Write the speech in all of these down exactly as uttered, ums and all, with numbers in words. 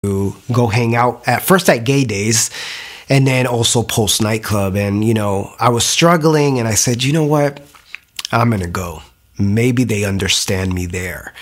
to go hang out at first at Gay Days and then also Pulse nightclub. And, you know, I was struggling and I said, you know what? I'm going to go. Maybe they understand me there.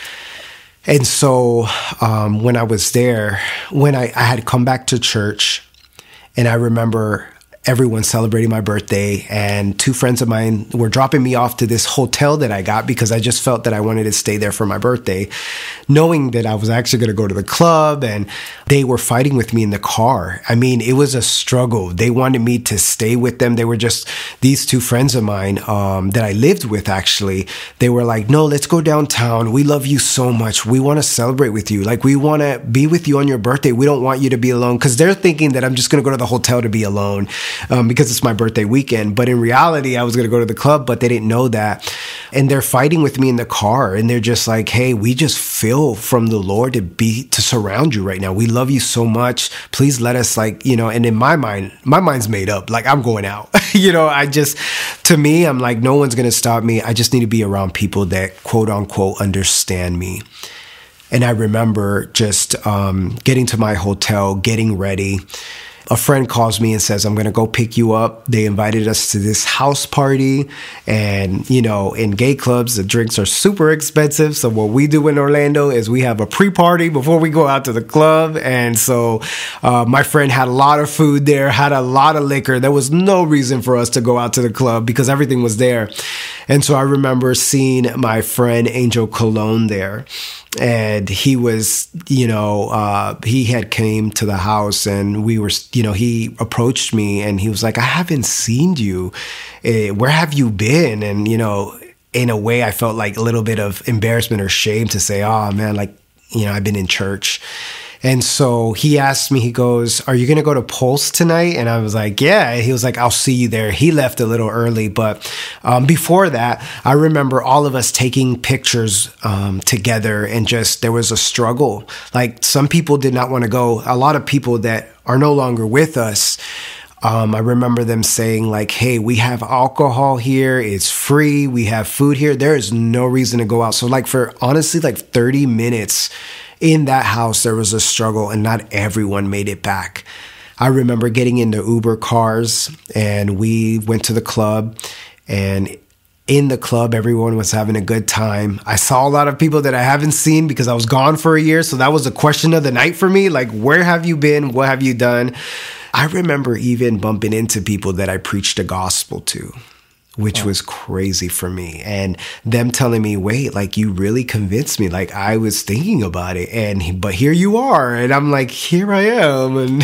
And so um, when I was there, when I, I had come back to church, and I remember everyone celebrating my birthday, and two friends of mine were dropping me off to this hotel that I got because I just felt that I wanted to stay there for my birthday, knowing that I was actually going to go to the club, and they were fighting with me in the car. I mean, it was a struggle. They wanted me to stay with them. They were just these two friends of mine um, that I lived with, actually. They were like, no, let's go downtown. We love you so much. We want to celebrate with you. Like, we want to be with you on your birthday. We don't want you to be alone, because they're thinking that I'm just going to go to the hotel to be alone. Um, because it's my birthday weekend. But in reality, I was going to go to the club, but they didn't know that. And they're fighting with me in the car. And they're just like, hey, we just feel from the Lord to be, to surround you right now. We love you so much. Please let us, like, you know, and in my mind, my mind's made up. Like, I'm going out. you know, I just, to me, I'm like, no one's going to stop me. I just need to be around people that quote unquote understand me. And I remember just um, getting to my hotel, getting ready. A friend calls me and says, I'm going to go pick you up. They invited us to this house party. And, you know, in gay clubs, the drinks are super expensive. So what we do in Orlando is we have a pre-party before we go out to the club. And so uh, my friend had a lot of food there, had a lot of liquor. There was no reason for us to go out to the club because everything was there. And so I remember seeing my friend Angel Cologne there. And he was, you know, uh, he had came to the house, and we were, you know, he approached me and he was like, I haven't seen you. Uh, where have you been? And, you know, in a way, I felt like a little bit of embarrassment or shame to say, oh, man, like, you know, I've been in church. And so he asked me, he goes, are you going to go to Pulse tonight? And I was like, yeah. He was like, I'll see you there. He left a little early. But um, before that, I remember all of us taking pictures um, together, and just there was a struggle. Like, some people did not want to go. A lot of people that are no longer with us, Um, I remember them saying like, hey, we have alcohol here. It's free. We have food here. There is no reason to go out. So like for honestly, like thirty minutes in that house, there was a struggle, and not everyone made it back. I remember getting into Uber cars, and we went to the club, and in the club, everyone was having a good time. I saw a lot of people that I haven't seen because I was gone for a year. So that was a question of the night for me. Like, where have you been? What have you done? I remember even bumping into people that I preached the gospel to, which oh. was crazy for me. And them telling me, wait, like, you really convinced me. Like, I was thinking about it, and, but here you are. And I'm like, here I am. And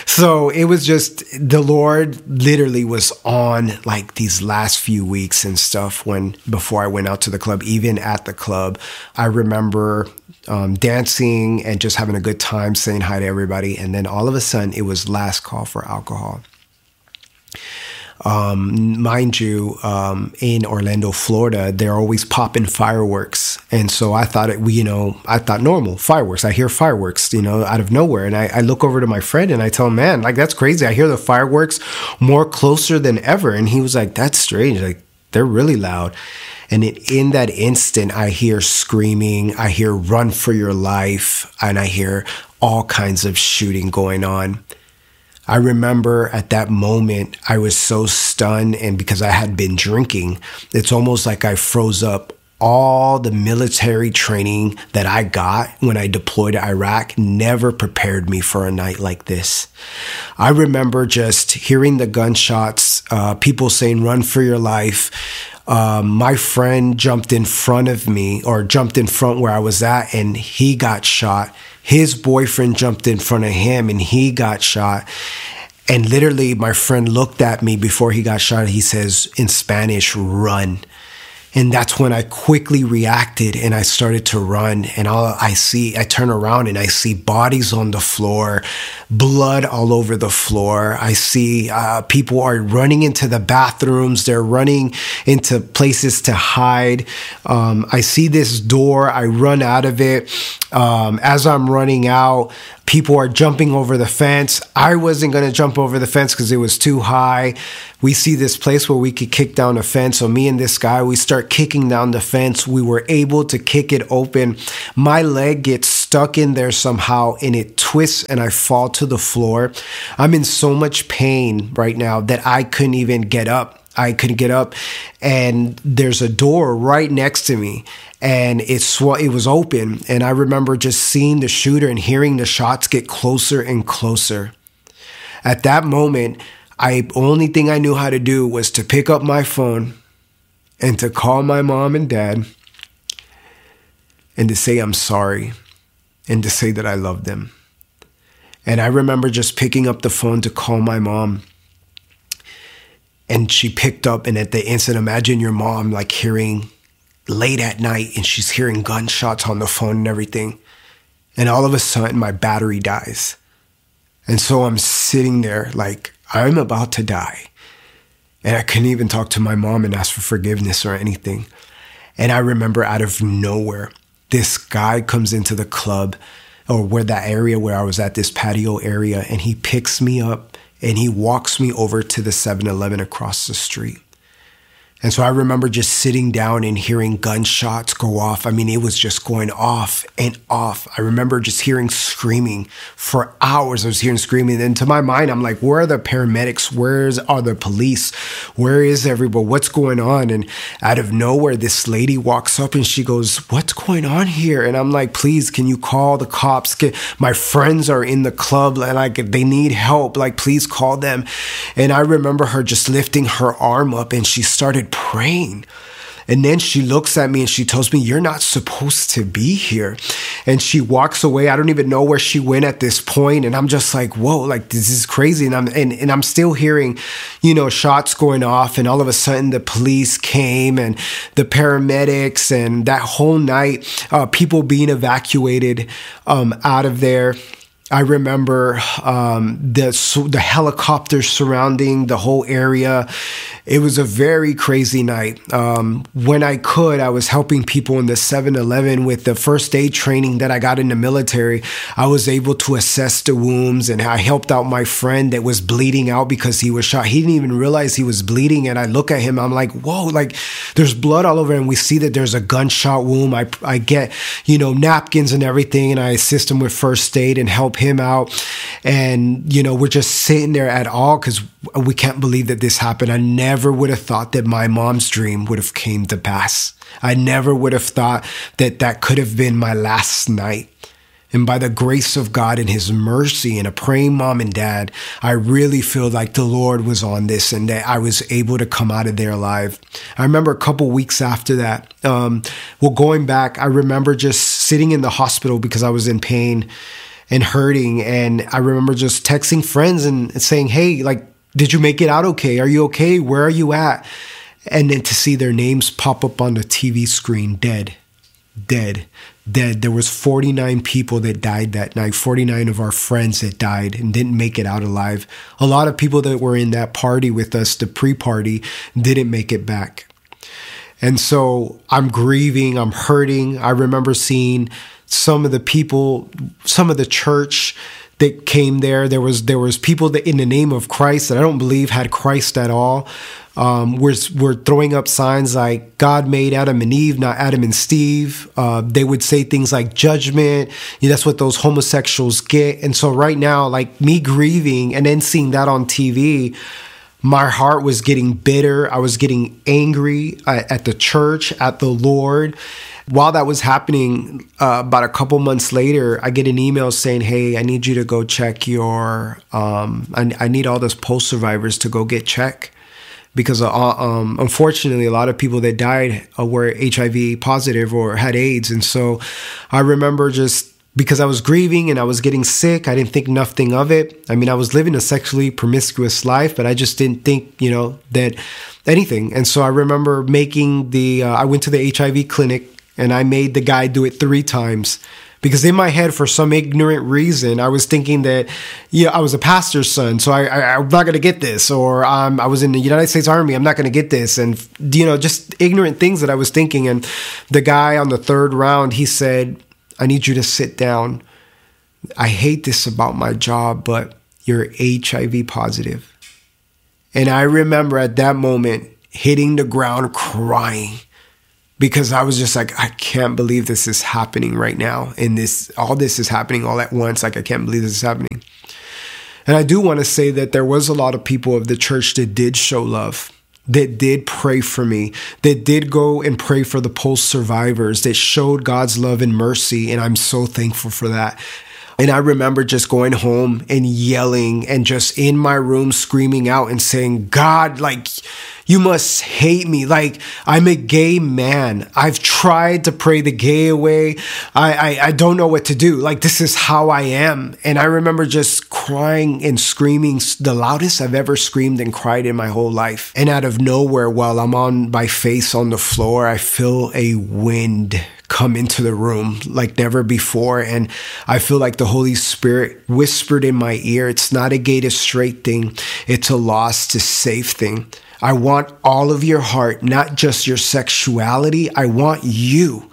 so it was just, the Lord literally was on like these last few weeks and stuff when, before I went out to the club, even at the club, I remember Um, dancing and just having a good time, saying hi to everybody. And then all of a sudden, it was last call for alcohol. Um, mind you, um, in Orlando, Florida, they're always popping fireworks. And so I thought it, you know, I thought normal fireworks. I hear fireworks, you know, out of nowhere. And I, I look over to my friend and I tell him, man, like, that's crazy. I hear the fireworks more closer than ever. And he was like, that's strange. Like, they're really loud. And it, in that instant, I hear screaming, I hear run for your life, and I hear all kinds of shooting going on. I remember at that moment, I was so stunned, and because I had been drinking, it's almost like I froze up. All the military training that I got when I deployed to Iraq never prepared me for a night like this. I remember just hearing the gunshots, uh, people saying, run for your life. Um, my friend jumped in front of me, or jumped in front where I was at, and he got shot. His boyfriend jumped in front of him, and he got shot. And literally, my friend looked at me before he got shot. He says in Spanish, run. And that's when I quickly reacted, and I started to run. And all I see, I turn around and I see bodies on the floor, blood all over the floor. I see uh, people are running into the bathrooms. They're running into places to hide. Um, I see this door. I run out of it. Um, as I'm running out, people are jumping over the fence. I wasn't going to jump over the fence because it was too high. We see this place where we could kick down the fence. So me and this guy, we start kicking down the fence. We were able to kick it open. My leg gets stuck in there somehow and it twists and I fall to the floor. I'm in so much pain right now that I couldn't even get up. I couldn't get up, and there's a door right next to me, and it sw- it was open, and I remember just seeing the shooter and hearing the shots get closer and closer. At that moment, I only thing I knew how to do was to pick up my phone and to call my mom and dad and to say I'm sorry and to say that I love them. And I remember just picking up the phone to call my mom. And she picked up, and at the instant, imagine your mom like hearing late at night and she's hearing gunshots on the phone and everything. And all of a sudden my battery dies. And so I'm sitting there like I'm about to die. And I couldn't even talk to my mom and ask for forgiveness or anything. And I remember out of nowhere, this guy comes into the club, or where that area where I was at, this patio area, and he picks me up. And he walks me over to the seven eleven across the street. And so I remember just sitting down and hearing gunshots go off. I mean, it was just going off and off. I remember just hearing screaming for hours. I was hearing screaming. And to my mind, I'm like, where are the paramedics? Where are the police? Where is everybody? What's going on? And out of nowhere, this lady walks up and she goes, what's going on here? And I'm like, please, can you call the cops? Can, my friends are in the club and like they need help. Like, please call them. And I remember her just lifting her arm up and she started praying. And then she looks at me and she tells me, you're not supposed to be here. And she walks away. I don't even know where she went at this point. And I'm just like, whoa, like this is crazy. And I'm, and, and I'm still hearing, you know, shots going off. And all of a sudden the police came and the paramedics, and that whole night, uh, people being evacuated um, out of there. I remember um, the the helicopters surrounding the whole area. It was a very crazy night. Um, when I could, I was helping people in the seven eleven with the first aid training that I got in the military. I was able to assess the wounds, and I helped out my friend that was bleeding out because he was shot. He didn't even realize he was bleeding, and I look at him, I'm like, whoa, like there's blood all over, and we see that there's a gunshot wound. I, I get, you know, napkins and everything, and I assist him with first aid and help him out. And, you know, we're just sitting there at all because we can't believe that this happened. I never would have thought that my mom's dream would have came to pass. I never would have thought that that could have been my last night. And by the grace of God and his mercy and a praying mom and dad, I really feel like the Lord was on this and that I was able to come out of there alive. I remember a couple weeks after that, um, well, going back, I remember just sitting in the hospital because I was in pain and hurting. And I remember just texting friends and saying, hey, like, did you make it out okay? Are you okay? Where are you at? And then to see their names pop up on the T V screen, dead, dead, dead. There was forty-nine people that died that night, forty-nine of our friends that died and didn't make it out alive. A lot of people that were in that party with us, the pre-party, didn't make it back. And so I'm grieving, I'm hurting. I remember seeing some of the people, some of the church that came there. There was there was people that in the name of Christ that I don't believe had Christ at all. Um, we're, we're throwing up signs like God made Adam and Eve, not Adam and Steve. Uh, they would say things like judgment. Yeah, that's what those homosexuals get. And so right now, like me grieving and then seeing that on T V, my heart was getting bitter. I was getting angry at, at the church, at the Lord. While that was happening, uh, about a couple months later, I get an email saying, hey, I need you to go check your, um, I, I need all those post survivors to go get checked. Because uh, um, unfortunately, a lot of people that died uh, were H I V positive or had AIDS. And so I remember just because I was grieving and I was getting sick, I didn't think nothing of it. I mean, I was living a sexually promiscuous life, but I just didn't think, you know, that anything. And so I remember making the, uh, I went to the H I V clinic and I made the guy do it three times. Because in my head, for some ignorant reason, I was thinking that, yeah, I was a pastor's son, so I, I, I'm not going to get this. Or um, I was in the United States Army, I'm not going to get this. And, you know, just ignorant things that I was thinking. And the guy on the third round, he said, I need you to sit down. I hate this about my job, but you're H I V positive. And I remember at that moment hitting the ground crying. because I was just like, I can't believe this is happening right now. And this, all this is happening all at once. Like, I can't believe this is happening. And I do want to say that there was a lot of people of the church that did show love, that did pray for me, that did go and pray for the Pulse survivors, that showed God's love and mercy. And I'm so thankful for that. And I remember just going home and yelling and just in my room screaming out and saying, God, like, you must hate me. Like, I'm a gay man. I've tried to pray the gay away. I, I, I don't know what to do. Like, this is how I am. And I remember just crying and screaming, the loudest I've ever screamed and cried in my whole life. And out of nowhere, while I'm on my face on the floor, I feel a wind come into the room like never before. And I feel like the Holy Spirit whispered in my ear, it's not a gay to straight thing. It's a lost to safe thing. I want all of your heart, not just your sexuality. I want you.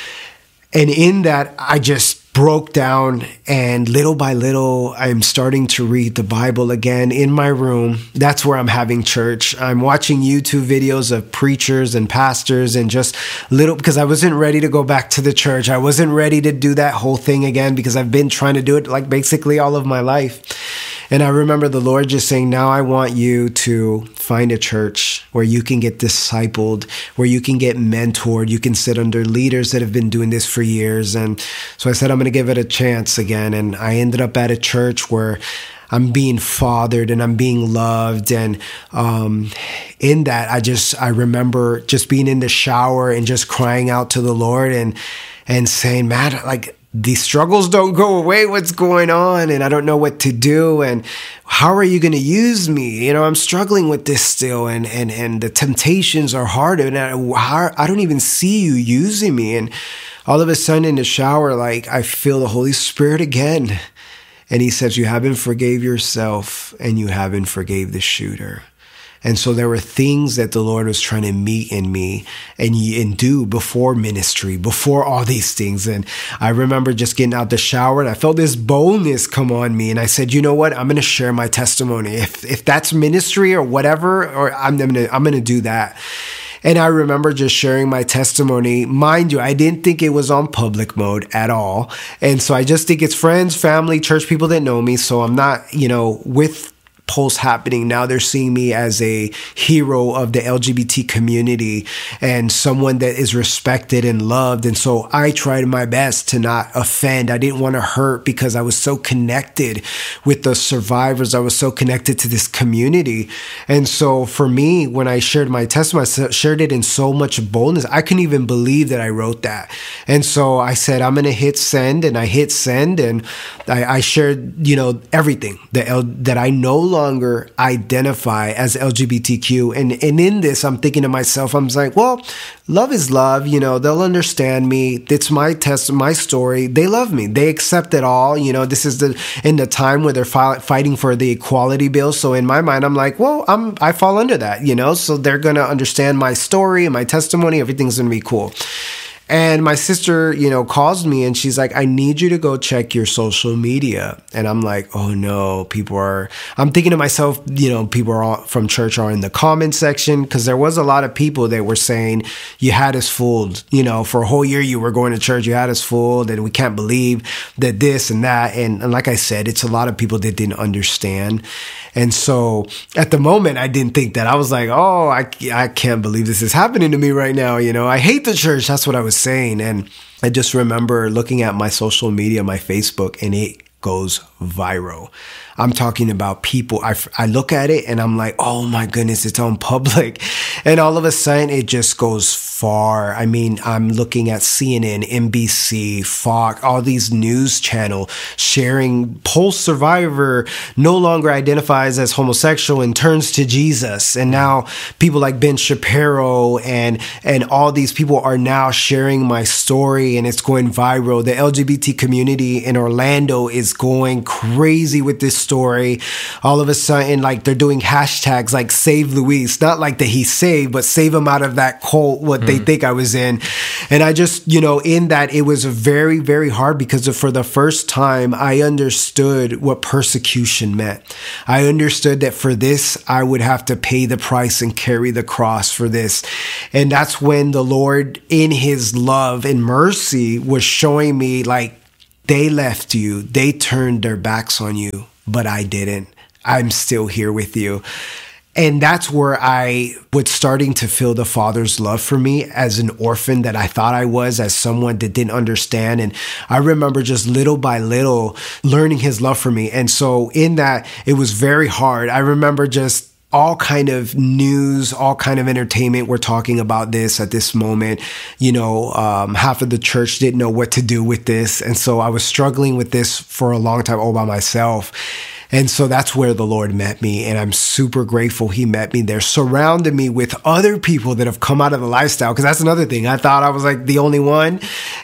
And in that, I just broke down, and little by little, I'm starting to read the Bible again in my room. That's where I'm having church. I'm watching YouTube videos of preachers and pastors and just little, because I wasn't ready to go back to the church. I wasn't ready to do that whole thing again because I've been trying to do it like basically all of my life. And I remember the Lord just saying, now I want you to find a church where you can get discipled, where you can get mentored. You can sit under leaders that have been doing this for years. And so I said, I'm going to give it a chance again. And I ended up at a church where I'm being fathered and I'm being loved. And um, in that, I just, I remember just being in the shower and just crying out to the Lord and, and saying, man, like, these struggles don't go away. What's going on? And I don't know what to do. And how are you going to use me? You know, I'm struggling with this still. And, and, and the temptations are hard. And I, I don't even see you using me. And all of a sudden in the shower, like, I feel the Holy Spirit again. And he says, you haven't forgave yourself and you haven't forgave the shooter. And so there were things that the Lord was trying to meet in me and, and do before ministry, before all these things. And I remember just getting out the shower and I felt this boldness come on me. And I said, you know what? I'm going to share my testimony. If if that's ministry or whatever, or I'm going to I'm going to do that. And I remember just sharing my testimony. Mind you, I didn't think it was on public mode at all. And so I just think it's friends, family, church people that know me. So I'm not, you know, with Pulse happening. Now they're seeing me as a hero of the L G B T community and someone that is respected and loved. And so I tried my best to not offend. I didn't want to hurt because I was so connected with the survivors. I was so connected to this community. And so for me, when I shared my testimony, I shared it in so much boldness. I couldn't even believe that I wrote that. And so I said, I'm going to hit send, and I hit send, and I, I shared, you know, everything that, L, that I no longer longer identify as L G B T Q. And, and in this, I'm thinking to myself, I'm like, well, love is love. You know, they'll understand me. It's my test, my story. They love me. They accept it all. You know, this is the, in the time where they're fi- fighting for the equality bill. So in my mind, I'm like, well, I'm, I fall under that, you know, so they're going to understand my story and my testimony. Everything's going to be cool. And my sister, you know, calls me and she's like, I need you to go check your social media. And I'm like, oh no, people are, I'm thinking to myself, you know, people are all, from church are in the comment section, because there was a lot of people that were saying, you had us fooled, you know, for a whole year you were going to church, you had us fooled, and we can't believe that this and that. And, and like I said, it's a lot of people that didn't understand. And so at the moment, I didn't think that. I was like, oh, I, I can't believe this is happening to me right now. You know, I hate the church. That's what I was saying. And I just remember looking at my social media, my Facebook, and it goes viral. I'm talking about people. I, I look at it and I'm like, oh my goodness, it's on public. And all of a sudden it just goes far. I mean, I'm looking at C N N, N B C, Fox, all these news channels sharing Pulse survivor no longer identifies as homosexual and turns to Jesus. And now people like Ben Shapiro and, and all these people are now sharing my story, and it's going viral. The L G B T community in Orlando is going crazy with this story. All of a sudden, like, they're doing hashtags like Save Luis, not like that he's saved, but save him out of that cult, what mm. they think I was in. And I just, you know, in that it was very, very hard because for the first time, I understood what persecution meant. I understood that for this, I would have to pay the price and carry the cross for this. And that's when the Lord, in his love and mercy, was showing me, like, they left you, they turned their backs on you, but I didn't. I'm still here with you. And that's where I was starting to feel the Father's love for me as an orphan that I thought I was, as someone that didn't understand. And I remember just little by little learning his love for me. And so in that, it was very hard. I remember just all kind of news, all kind of entertainment were talking about this at this moment. You know, um, half of the church didn't know what to do with this. And so I was struggling with this for a long time all by myself. And so that's where the Lord met me. And I'm super grateful he met me there, surrounded me with other people that have come out of the lifestyle. Because that's another thing. I thought I was like the only one.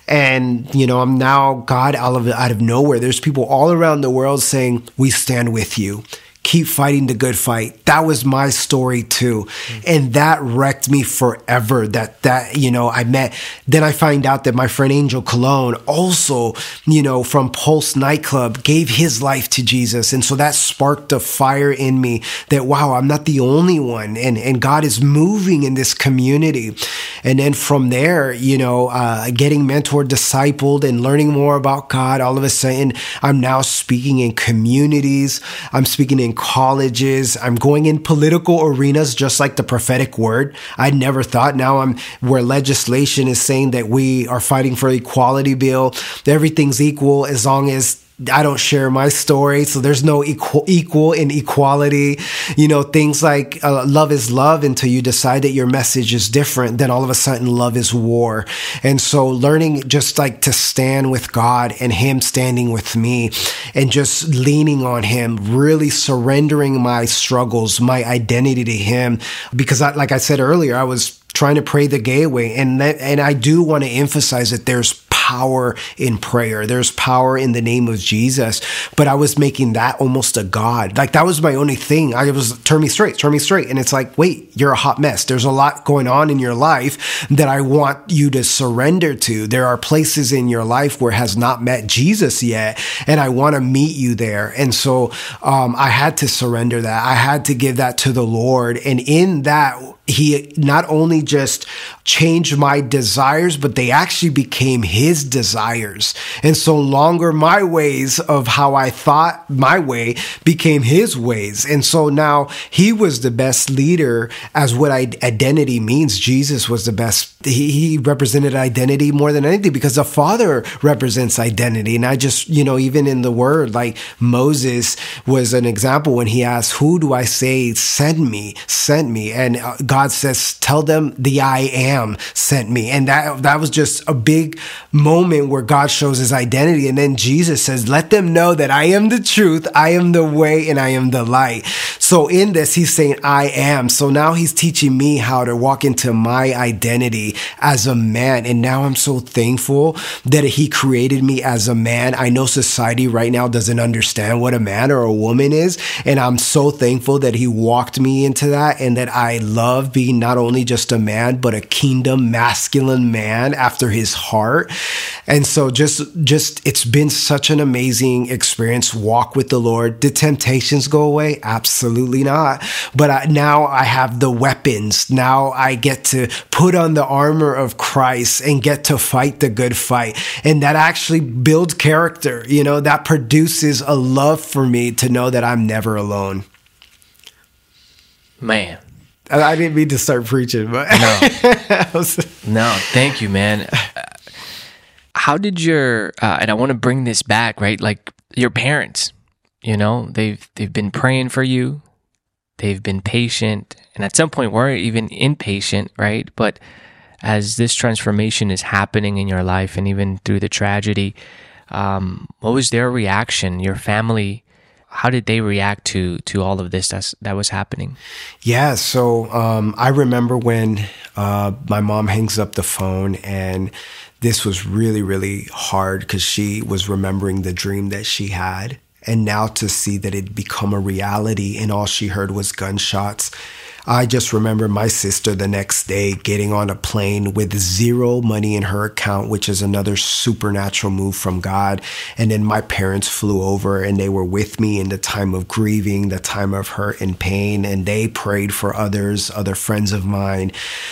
And, you know, I'm now, God, out of, out of nowhere, there's people all around the world saying, we stand with you. Keep fighting the good fight. That was my story too. Mm-hmm. And that wrecked me forever. That, that, you know, I met, then I find out that my friend Angel Cologne also, you know, from Pulse nightclub gave his life to Jesus. And so that sparked a fire in me that, wow, I'm not the only one. And, and God is moving in this community. And then from there, you know, uh, getting mentored, discipled, and learning more about God, all of a sudden, I'm now speaking in communities. I'm speaking in colleges. I'm going in political arenas, just like the prophetic word. I never thought. Now I'm where legislation is saying that we are fighting for equality bill. Everything's equal as long as I don't share my story. So there's no equal, equal in equality, you know, things like uh, love is love until you decide that your message is different. Then all of a sudden love is war. And so learning just like to stand with God and him standing with me and just leaning on him, really surrendering my struggles, my identity to him. Because I, like I said earlier, I was trying to pray the gay away. And that, and I do want to emphasize that there's power in prayer. There's power in the name of Jesus. But I was making that almost a God. Like that was my only thing. I was, turn me straight, turn me straight. And it's like, wait, you're a hot mess. There's a lot going on in your life that I want you to surrender to. There are places in your life where it has not met Jesus yet. And I want to meet you there. And so um, I had to surrender that. I had to give that to the Lord. And in that, he not only just changed my desires, but they actually became his desires. And so longer my ways of how I thought my way became his ways. And so now he was the best leader as what identity means. Jesus was the best. He, he represented identity more than anything because the Father represents identity. And I just, you know, even in the word, like Moses was an example when he asked, who do I say send me, sent me? And God God says, tell them the I am sent me. And that that was just a big moment where God shows his identity. And then Jesus says, let them know that I am the truth, I am the way, and I am the light. So in this, he's saying, I am. So now he's teaching me how to walk into my identity as a man. And now I'm so thankful that he created me as a man. I know society right now doesn't understand what a man or a woman is. And I'm so thankful that he walked me into that and that I love being not only just a man, but a kingdom masculine man after his heart. And so just, just, it's been such an amazing experience. Walk with the Lord. Did temptations go away? Absolutely not. But I, now I have the weapons. Now I get to put on the armor of Christ and get to fight the good fight. And that actually builds character. You know, that produces a love for me to know that I'm never alone. Man. I didn't mean to start preaching, but no, no, thank you, man. How did your uh, and I want to bring this back, right? Like your parents, you know, they've they've been praying for you, they've been patient, and at some point were even impatient, right? But as this transformation is happening in your life, and even through the tragedy, um, what was their reaction? Your family. How did they react to to all of this that's, that was happening? Yeah, so um, I remember when uh, my mom hangs up the phone, and this was really, really hard because she was remembering the dream that she had. And now to see that it become a reality and all she heard was gunshots, I just remember my sister the next day getting on a plane with zero money in her account, which is another supernatural move from God. And then my parents flew over and they were with me in the time of grieving, the time of hurt and pain. And they prayed for others, other friends of mine.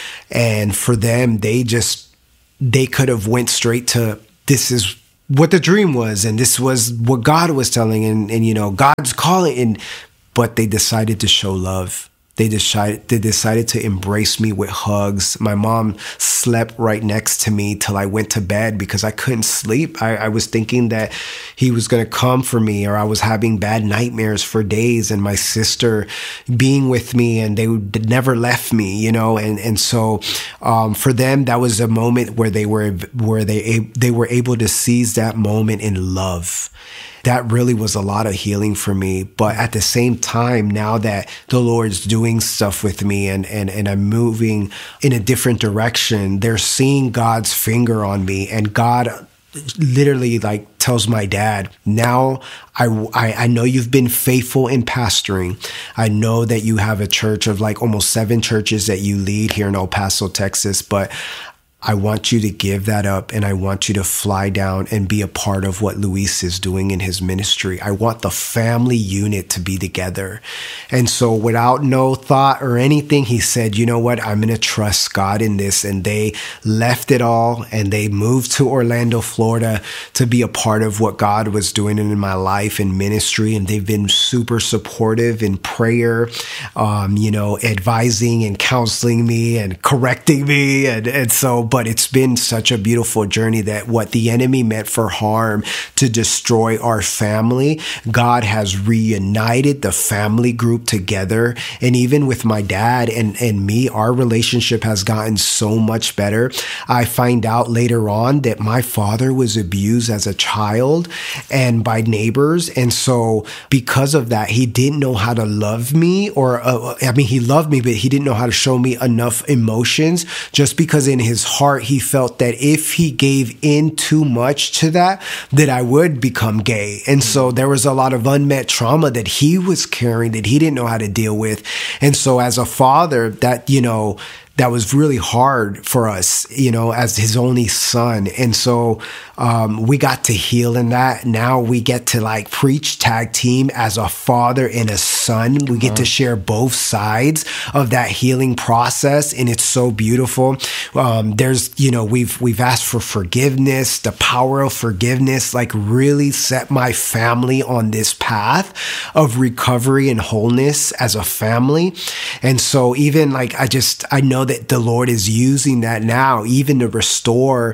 And for them, they just, they could have went straight to, this is what the dream was. And this was what God was telling. And, and you know, God's calling. And, but they decided to show love. They decided, they decided to embrace me with hugs. My mom slept right next to me till I went to bed because I couldn't sleep. I, I was thinking that he was going to come for me, or I was having bad nightmares for days, and my sister being with me, and they never left me, you know? And, and so, um, for them, that was a moment where they were, where they, they were able to seize that moment in love. That really was a lot of healing for me. But at the same time, now that the Lord's doing stuff with me and, and, and I'm moving in a different direction, they're seeing God's finger on me. And God literally like tells my dad, now I, I, I know you've been faithful in pastoring. I know that you have a church of like almost seven churches that you lead here in El Paso, Texas, but I want you to give that up, and I want you to fly down and be a part of what Luis is doing in his ministry. I want the family unit to be together. And so without no thought or anything, he said, you know what, I'm going to trust God in this. And they left it all and they moved to Orlando, Florida to be a part of what God was doing in my life and ministry. And they've been super supportive in prayer, um, you know, advising and counseling me and correcting me. And, and so, but it's been such a beautiful journey that what the enemy meant for harm to destroy our family, God has reunited the family group together. And even with my dad and, and me, our relationship has gotten so much better. I find out later on that my father was abused as a child and by neighbors. And so because of that, he didn't know how to love me, or, uh, I mean, he loved me, but he didn't know how to show me enough emotions, just because in his heart, he felt that if he gave in too much to that, that I would become gay. And so there was a lot of unmet trauma that he was carrying that he didn't know how to deal with. And so as a father, that, you know, that was really hard for us, you know, as his only son. And so um, we got to heal in that. Now we get to like preach tag team as a father and a son. We get uh-huh. to share both sides of that healing process. And it's so beautiful. Um, there's, you know, we've, we've asked for forgiveness, the power of forgiveness, like really set my family on this path of recovery and wholeness as a family. And so even like, I just, I know that the Lord is using that now, even to restore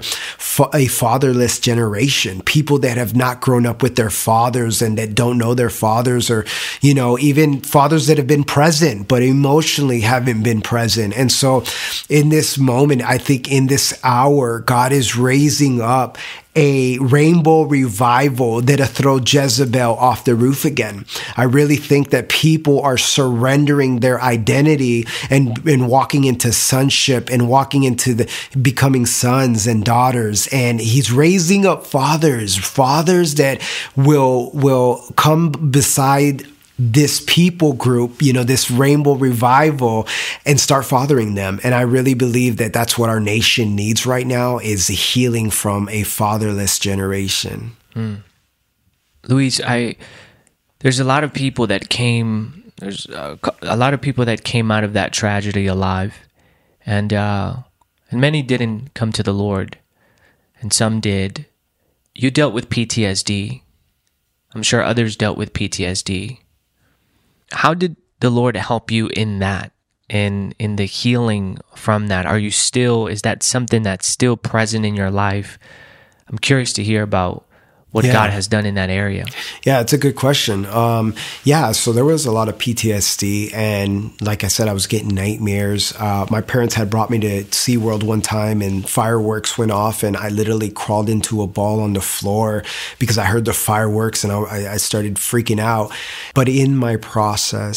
a fatherless generation, people that have not grown up with their fathers and that don't know their fathers, or, you know, even fathers that have been present, but emotionally haven't been present. And so in this moment, I think in this hour, God is raising up a rainbow revival that'll throw Jezebel off the roof again. I really think that people are surrendering their identity and, and walking into sonship and walking into the becoming sons and daughters. And he's raising up fathers, fathers that will, will come beside this people group, you know, this rainbow revival, and start fathering them. And I really believe that that's what our nation needs right now, is healing from a fatherless generation. Mm. Luis, I, there's a lot of people that came, there's a, a lot of people that came out of that tragedy alive, and, uh, and many didn't come to the Lord, and some did. You dealt with P T S D. I'm sure others dealt with P T S D. How did the Lord help you in that, in in the healing from that? Are you still, is that something that's still present in your life? I'm curious to hear about what yeah. God has done in that area. Yeah, it's a good question. Um, yeah, so there was a lot of P T S D, and like I said, I was getting nightmares. Uh, my parents had brought me to SeaWorld one time, and fireworks went off, and I literally crawled into a ball on the floor because I heard the fireworks, and I, I started freaking out. But in my process,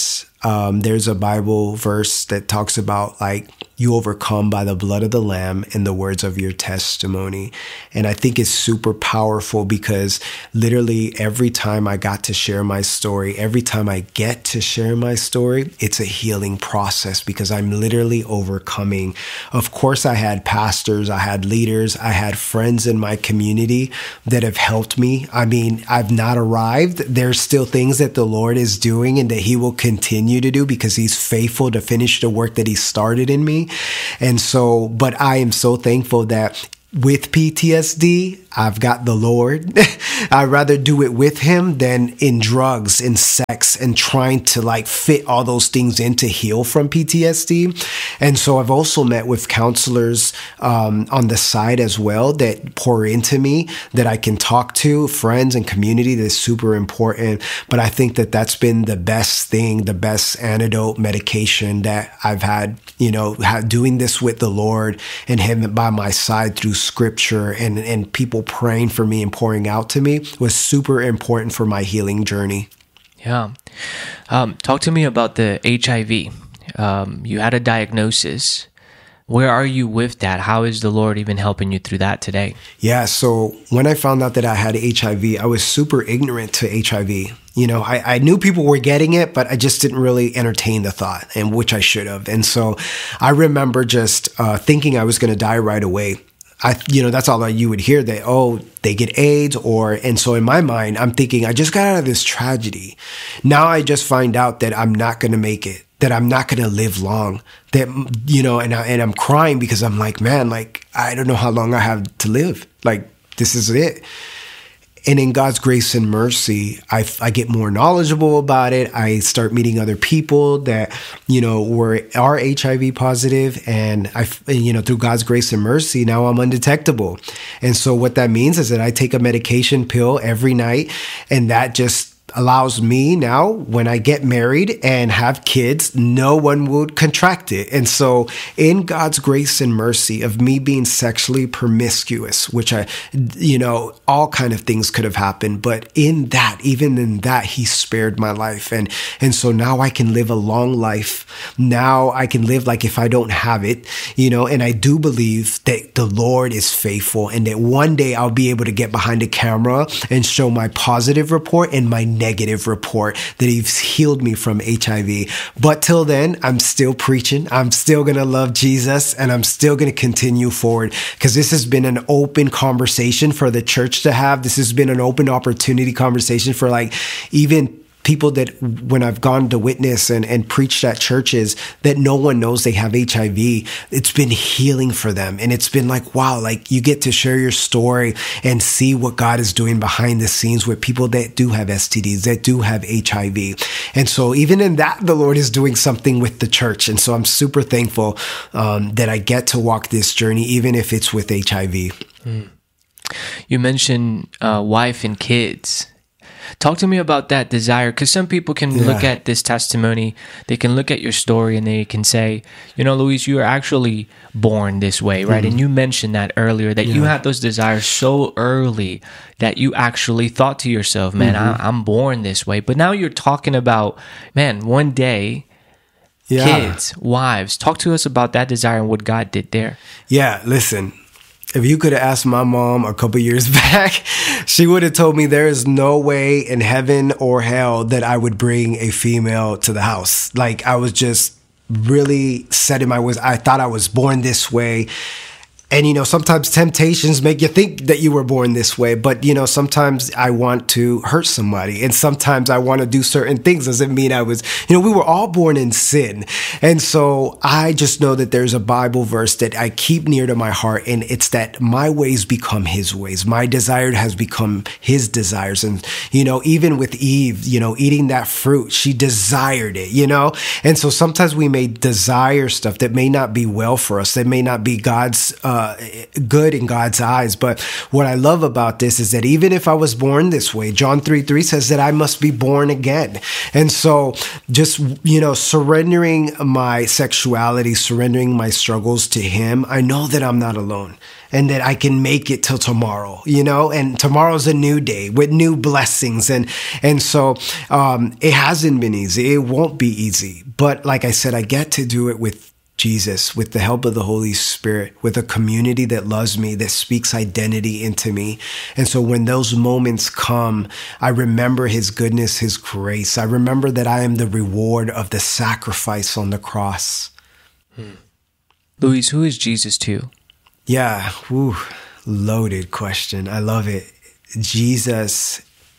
um, there's a Bible verse that talks about like you overcome by the blood of the Lamb and the words of your testimony. And I think it's super powerful because literally every time I got to share my story, every time I get to share my story, it's a healing process because I'm literally overcoming. Of course, I had pastors, I had leaders, I had friends in my community that have helped me. I mean, I've not arrived. There's still things that the Lord is doing and that he will continue to do because he's faithful to finish the work that he started in me. And so, but I am so thankful that with P T S D, I've got the Lord. I'd rather do it with him than in drugs and sex and trying to like fit all those things in to heal from P T S D. And so I've also met with counselors um, on the side as well that pour into me, that I can talk to, friends and community. That's super important. But I think that that's been the best thing, the best antidote medication that I've had, you know, doing this with the Lord and him by my side through scripture and, and people praying for me and pouring out to me was super important for my healing journey. Yeah. Um, talk to me about the H I V. Um, you had a diagnosis. Where are you with that? How is the Lord even helping you through that today? Yeah. So when I found out that I had H I V, I was super ignorant to H I V. You know, I, I knew people were getting it, but I just didn't really entertain the thought, and which I should have. And so I remember just uh, thinking I was going to die right away. I, you know, that's all that you would hear, that, oh, they get AIDS or, and so in my mind, I'm thinking I just got out of this tragedy. Now I just find out that I'm not going to make it, that I'm not going to live long, that, you know, and, I, and I'm crying because I'm like, man, like, I don't know how long I have to live. Like, this is it. And in God's grace and mercy, I, I get more knowledgeable about it. I start meeting other people that, you know, were are H I V positive, and I, you know, through God's grace and mercy, now I'm undetectable. And so what that means is that I take a medication pill every night, and that just allows me now, when I get married and have kids, no one would contract it. And so in God's grace and mercy of me being sexually promiscuous, which I, you know, all kind of things could have happened. But in that, even in that, he spared my life. And, and so now I can live a long life. Now I can live like if I don't have it, you know, and I do believe that the Lord is faithful and that one day I'll be able to get behind a camera and show my positive report and my negative report that he's healed me from H I V. But till then, I'm still preaching. I'm still going to love Jesus, and I'm still going to continue forward, because this has been an open conversation for the church to have. This has been an open opportunity conversation for like even people that when I've gone to witness and, and preached at churches that no one knows they have H I V, it's been healing for them. And it's been like, wow, like you get to share your story and see what God is doing behind the scenes with people that do have S T Ds, that do have H I V. And so even in that, the Lord is doing something with the church. And so I'm super thankful um, that I get to walk this journey, even if it's with H I V. Mm. You mentioned uh, wife and kids. Talk to me about that desire, because some people can yeah. look at this testimony, they can look at your story and they can say, you know, Luis, you are actually born this way, right? Mm-hmm. And you mentioned that earlier, that yeah. you had those desires so early that you actually thought to yourself, man, mm-hmm. I, I'm born this way. But now you're talking about, man, one day, yeah. kids, wives. Talk to us about that desire and what God did there. Yeah, listen. If you could have asked my mom a couple years back, she would have told me there is no way in heaven or hell that I would bring a female to the house. Like, I was just really set in my ways. I thought I was born this way. And, you know, sometimes temptations make you think that you were born this way. But, you know, sometimes I want to hurt somebody. And sometimes I want to do certain things. Doesn't mean I was, you know, we were all born in sin. And so I just know that there's a Bible verse that I keep near to my heart. And it's that my ways become his ways. My desire has become his desires. And, you know, even with Eve, you know, eating that fruit, she desired it, you know. And so sometimes we may desire stuff that may not be well for us, that may not be God's uh, uh, good in God's eyes. But what I love about this is that even if I was born this way, John three three says that I must be born again. And so just, you know, surrendering my sexuality, surrendering my struggles to him, I know that I'm not alone. And that I can make it till tomorrow, you know, and tomorrow's a new day with new blessings. And, and so, um, it hasn't been easy. It won't be easy. But like I said, I get to do it with Jesus, with the help of the Holy Spirit, with a community that loves me, that speaks identity into me. And so when those moments come, I remember his goodness, his grace. I remember that I am the reward of the sacrifice on the cross. Hmm. Luis, who is Jesus to you? Yeah, whew, loaded question. I love it. Jesus,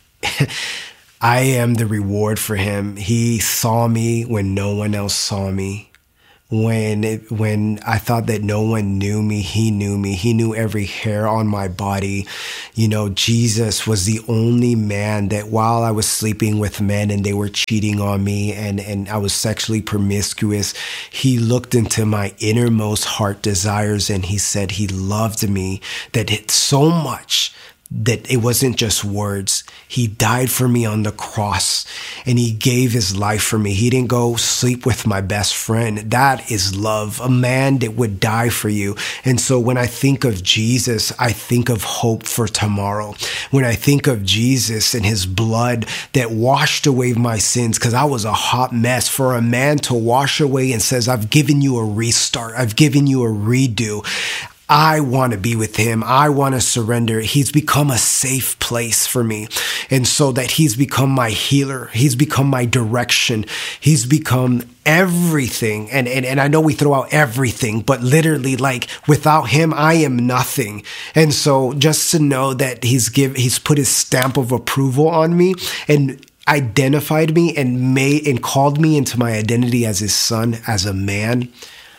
I am the reward for him. He saw me when no one else saw me. When it, when I thought that no one knew me, he knew me. He knew every hair on my body. You know, Jesus was the only man that while I was sleeping with men and they were cheating on me and, and I was sexually promiscuous, he looked into my innermost heart desires and he said he loved me, that it so much that it wasn't just words. He died for me on the cross and he gave his life for me. He didn't go sleep with my best friend. That is love, a man that would die for you. And so when I think of Jesus, I think of hope for tomorrow. When I think of Jesus and his blood that washed away my sins, because I was a hot mess, for a man to wash away and says, I've given you a restart. I've given you a redo. I want to be with him. I want to surrender. He's become a safe place for me. And so that he's become my healer. He's become my direction. He's become everything. And, and, and I know we throw out everything, but literally like without him, I am nothing. And so just to know that he's give, he's put his stamp of approval on me and identified me and made and called me into my identity as his son, as a man.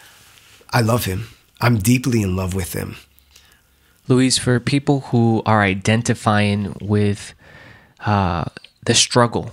I love him. I'm deeply in love with him. Luis, for people who are identifying with uh, the struggle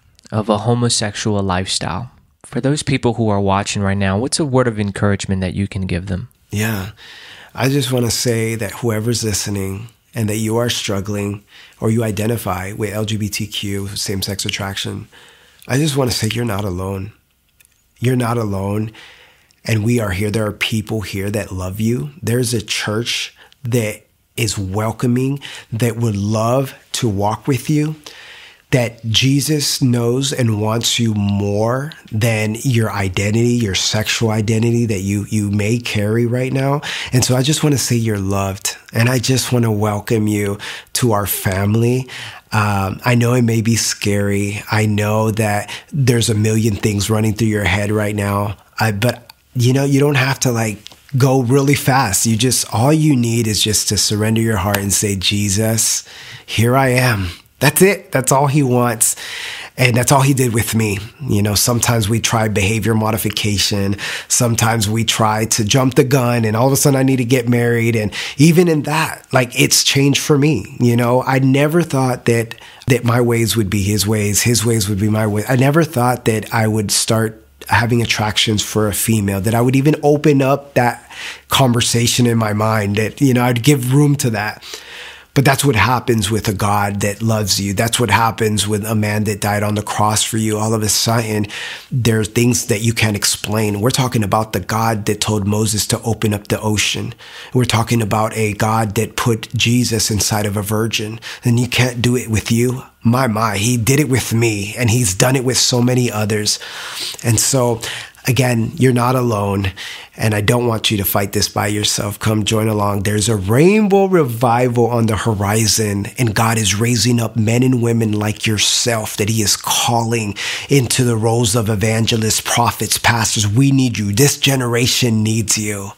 of a homosexual lifestyle, for those people who are watching right now, what's a word of encouragement that you can give them? Yeah, I just want to say that whoever's listening and that you are struggling or you identify with L G B T Q, same-sex attraction, I just want to say you're not alone. You're not alone. And we are here. There are people here that love you. There's a church that is welcoming, that would love to walk with you, that Jesus knows and wants you more than your identity, your sexual identity that you, you may carry right now. And so I just want to say you're loved. And I just want to welcome you to our family. Um, I know it may be scary. I know that there's a million things running through your head right now. I, but you know, you don't have to like go really fast. You just, all you need is just to surrender your heart and say, Jesus, here I am. That's it. That's all he wants. And that's all he did with me. You know, sometimes we try behavior modification. Sometimes we try to jump the gun and all of a sudden I need to get married. And even in that, like it's changed for me. You know, I never thought that, that my ways would be his ways. His ways would be my ways. I never thought that I would start having attractions for a female, that I would even open up that conversation in my mind, that, you know, I'd give room to that. But that's what happens with a God that loves you. That's what happens with a man that died on the cross for you. All of a sudden, there's things that you can't explain. We're talking about the God that told Moses to open up the ocean. We're talking about a God that put Jesus inside of a virgin. And you can't do it with you. My, my, he did it with me, and he's done it with so many others. And so, again, you're not alone, and I don't want you to fight this by yourself. Come join along. There's a rainbow revival on the horizon, and God is raising up men and women like yourself that he is calling into the roles of evangelists, prophets, pastors. We need you. This generation needs you.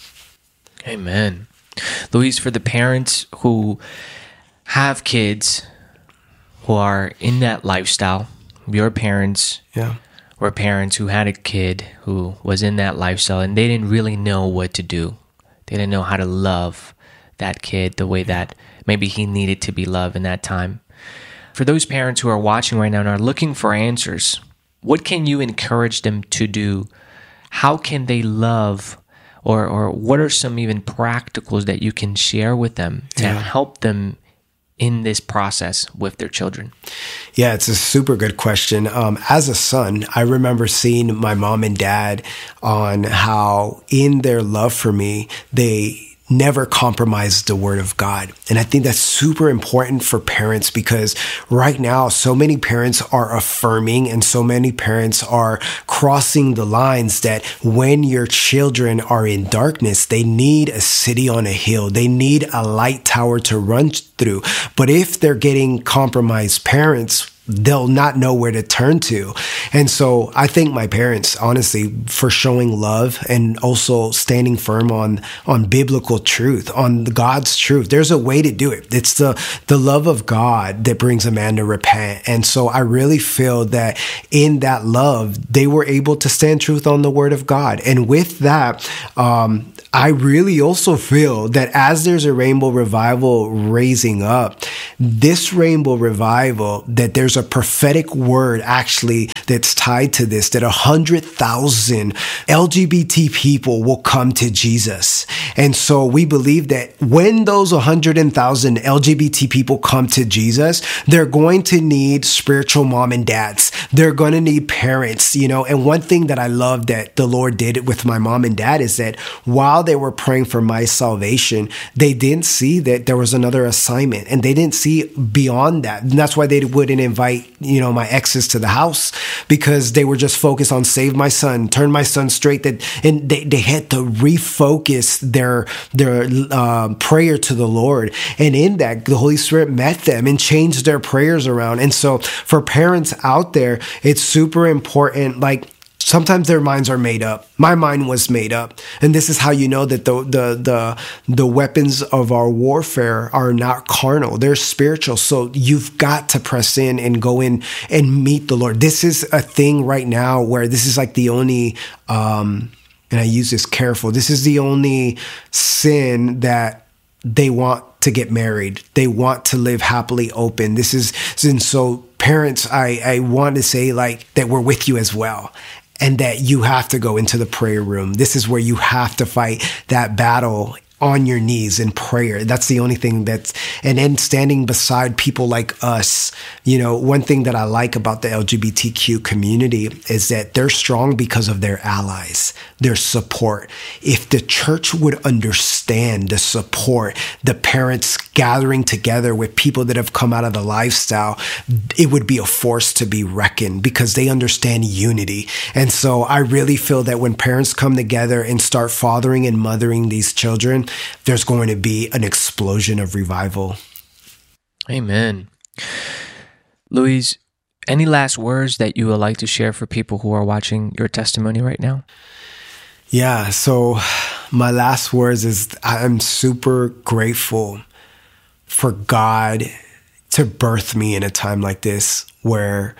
Amen. Luis, for the parents who have kids who are in that lifestyle, your parents... Yeah. Were parents who had a kid who was in that lifestyle and they didn't really know what to do. They didn't know how to love that kid the way that maybe he needed to be loved in that time. For those parents who are watching right now and are looking for answers, what can you encourage them to do? How can they love or or what are some even practicals that you can share with them to yeah. help them in this process with their children? Yeah, it's a super good question. Um, as a son, I remember seeing my mom and dad on how in their love for me, they never compromised the word of God. And I think that's super important for parents, because right now, so many parents are affirming and so many parents are crossing the lines that when your children are in darkness, they need a city on a hill. They need a light tower to run through. But if they're getting compromised parents, they'll not know where to turn to. And so I thank my parents, honestly, for showing love and also standing firm on, on biblical truth, on God's truth. There's a way to do it. It's the, the love of God that brings a man to repent. And so I really feel that in that love, they were able to stand truth on the word of God. And with that, um, I really also feel that as there's a rainbow revival raising up, this rainbow revival, that there's a prophetic word actually that's tied to this, that a hundred thousand L G B T people will come to Jesus. And so we believe that when those one hundred thousand L G B T people come to Jesus, they're going to need spiritual mom and dads. They're going to need parents, you know. And one thing that I love that the Lord did with my mom and dad is that while they were praying for my salvation, they didn't see that there was another assignment, and they didn't see beyond that. And that's why they wouldn't invite, you know, my exes to the house, because they were just focused on save my son, turn my son straight. That, and they, they had to refocus their, their uh, prayer to the Lord. And in that, the Holy Spirit met them and changed their prayers around. And so for parents out there, it's super important. Like, sometimes their minds are made up. My mind was made up. And this is how you know that the, the, the, the weapons of our warfare are not carnal. They're spiritual. So you've got to press in and go in and meet the Lord. This is a thing right now where this is like the only, um, and I use this careful, this is the only sin that they want to get married. They want to live happily open. This is, and so parents, I, I want to say like that we're with you as well. And that you have to go into the prayer room. This is where you have to fight that battle on your knees in prayer. That's the only thing that's, and then standing beside people like us. You know, one thing that I like about the L G B T Q community is that they're strong because of their allies, their support. If the church would understand the support, the parents gathering together with people that have come out of the lifestyle, it would be a force to be reckoned, because they understand unity. And so I really feel that when parents come together and start fathering and mothering these children, there's going to be an explosion of revival. Amen. Luis, any last words that you would like to share for people who are watching your testimony right now? Yeah, so my last words is I'm super grateful for God to birth me in a time like this where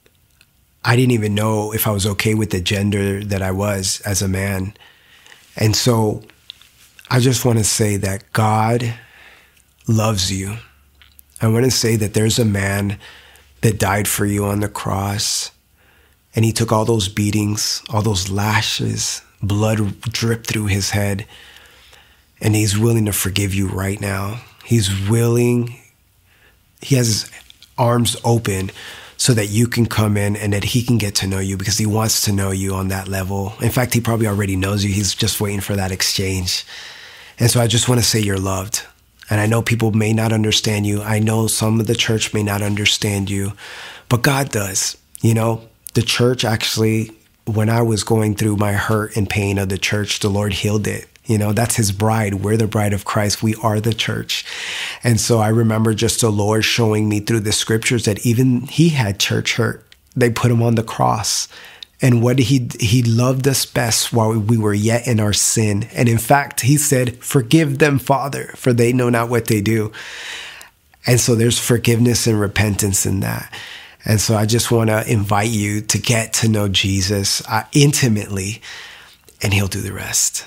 I didn't even know if I was okay with the gender that I was as a man. And so I just want to say that God loves you. I want to say that there's a man that died for you on the cross, and he took all those beatings, all those lashes, blood dripped through his head, and he's willing to forgive you right now. He's willing, he has his arms open so that you can come in and that he can get to know you, because he wants to know you on that level. In fact, he probably already knows you. He's just waiting for that exchange. And so I just want to say you're loved. And I know people may not understand you. I know some of the church may not understand you, but God does. You know, the church actually, when I was going through my hurt and pain of the church, the Lord healed it. You know, that's his bride. We're the bride of Christ. We are the church. And so I remember just the Lord showing me through the scriptures that even he had church hurt. They put him on the cross. And what he he loved us best while we were yet in our sin. And in fact, he said, forgive them, Father, for they know not what they do. And so there's forgiveness and repentance in that. And so I just want to invite you to get to know Jesus uh, intimately, and he'll do the rest.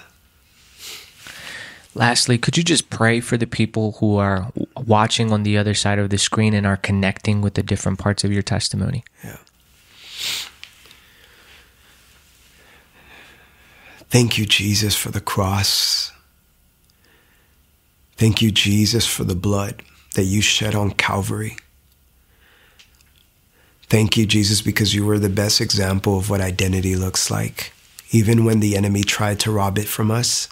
Lastly, could you just pray for the people who are watching on the other side of the screen and are connecting with the different parts of your testimony? Yeah. Thank you, Jesus, for the cross. Thank you, Jesus, for the blood that you shed on Calvary. Thank you, Jesus, because you were the best example of what identity looks like, even when the enemy tried to rob it from us.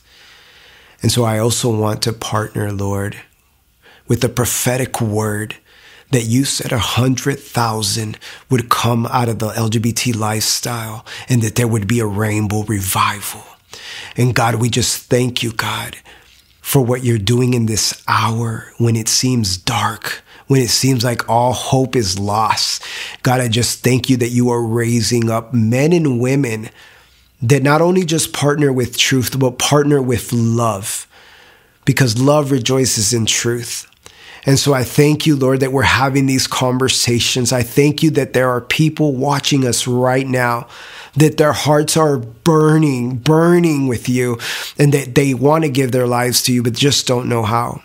And so I also want to partner, Lord, with the prophetic word that you said a hundred thousand would come out of the L G B T lifestyle and that there would be a rainbow revival. And God, we just thank you, God, for what you're doing in this hour when it seems dark, when it seems like all hope is lost. God, I just thank you that you are raising up men and women that not only just partner with truth, but partner with love, because love rejoices in truth. And so I thank you, Lord, that we're having these conversations. I thank you that there are people watching us right now, that their hearts are burning, burning with you, and that they want to give their lives to you, but just don't know how.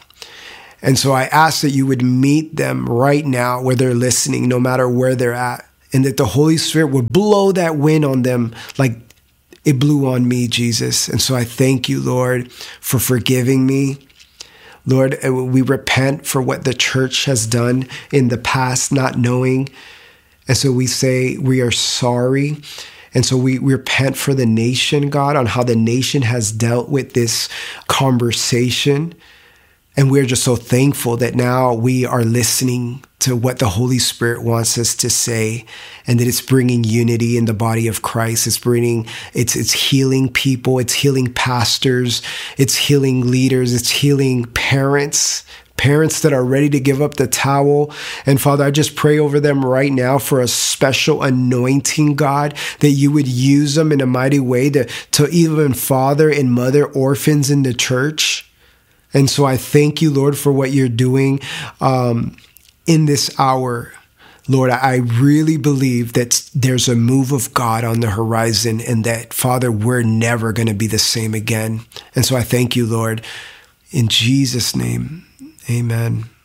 And so I ask that you would meet them right now where they're listening, no matter where they're at, and that the Holy Spirit would blow that wind on them like it blew on me, Jesus. And so I thank you, Lord, for forgiving me. Lord, we repent for what the church has done in the past, not knowing. And so we say we are sorry. And so we, we repent for the nation, God, on how the nation has dealt with this conversation. And we're just so thankful that now we are listening to what the Holy Spirit wants us to say, and that it's bringing unity in the body of Christ. It's bringing, it's, it's healing people. It's healing pastors. It's healing leaders. It's healing parents, parents that are ready to give up the towel. And Father, I just pray over them right now for a special anointing, God, that you would use them in a mighty way to, to even father and mother orphans in the church. And so I thank you, Lord, for what you're doing um, in this hour. Lord, I really believe that there's a move of God on the horizon, and that, Father, we're never going to be the same again. And so I thank you, Lord, in Jesus' name. Amen.